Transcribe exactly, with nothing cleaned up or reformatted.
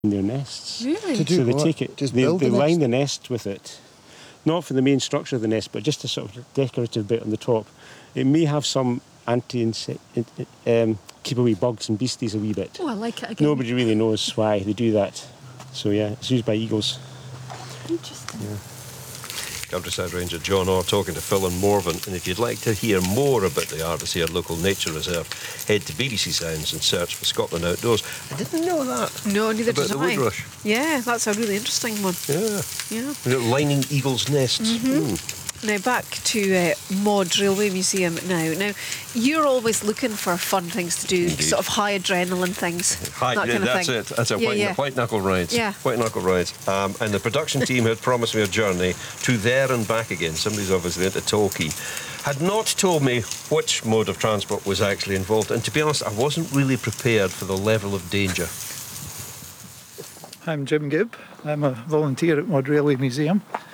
in their nests. Really? To do so they what? take it, Just they, build they the line nest? the nest with it. Not for the main structure of the nest, but just a sort of decorative bit on the top. It may have some anti-insect, um, keep away bugs and beasties a wee bit. Oh, I like it again. Nobody really knows why they do that. So yeah, it's used by eagles. Interesting. Yeah. Countryside Ranger John Orr talking to Phil and Morven. And if you'd like to hear more about the Ardnasare Local Nature Reserve, head to B B C Sounds and search for Scotland Outdoors. I didn't know that. No, neither about did the I. woodrush. Yeah, that's a really interesting one. Yeah. Yeah. Lining eagles' nests. Mm-hmm. Mm. Now back to uh, Maud Railway Museum now. Now, you're always looking for fun things to do, Indeed. sort of high adrenaline things. Hi, that yeah, kind of that's thing. it. That's it. Yeah, White, yeah. white knuckle rides. Yeah. White knuckle rides. Um, and the production team had promised me a journey to there and back again. Somebody's obviously into Torquay. Had not told me which mode of transport was actually involved. And to be honest, I wasn't really prepared for the level of danger. I'm Jim Gibb. I'm a volunteer at Maud Railway Museum.